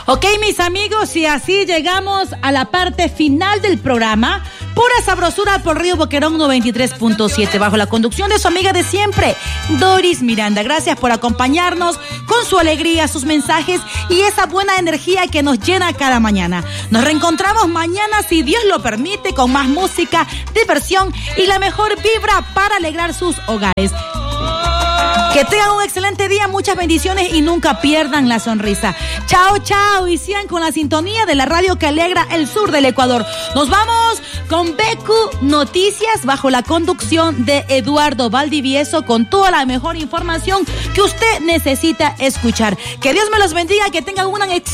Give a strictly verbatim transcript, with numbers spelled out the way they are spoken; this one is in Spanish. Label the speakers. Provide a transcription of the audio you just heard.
Speaker 1: Ok, mis amigos, y así llegamos a la parte final del programa. Pura sabrosura por Río Boquerón noventa y tres punto siete, bajo la conducción de su amiga de siempre, Doris Miranda. Gracias por acompañarnos con su alegría, sus mensajes y esa buena energía que nos llena cada mañana. Nos reencontramos mañana, si Dios lo permite, con más música, diversión y la mejor vibra para alegrar sus hogares. Que tengan un excelente día, muchas bendiciones y nunca pierdan la sonrisa. Chao, chao, y sigan con la sintonía de la radio que alegra el sur del Ecuador. Nos vamos con B Q Noticias bajo la conducción de Eduardo Valdivieso con toda la mejor información que usted necesita escuchar. Que Dios me los bendiga, que tengan una excelente